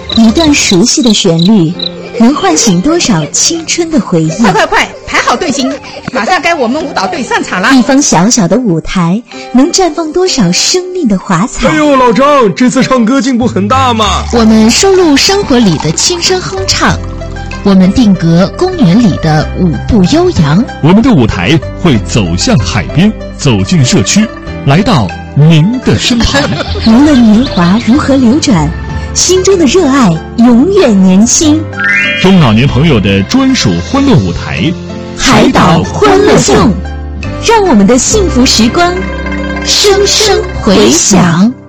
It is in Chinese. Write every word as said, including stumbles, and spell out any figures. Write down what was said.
一段熟悉的旋律，能唤醒多少青春的回忆？ 快快快，排好队形，马上该我们舞蹈队上场了。 一方小小的舞台，能绽放多少生命的华彩？ 哎呦，老张，这次唱歌进步很大嘛！ 我们收录生活里的轻声哼唱，我们定格公园里的舞步悠扬， 我们的舞台会走向海边，走进社区，来到您的身旁。 无论年华如何流转，心中的热爱永远年轻。 中老年朋友的专属欢乐舞台， 海岛欢乐颂，让我们的幸福时光声声回响。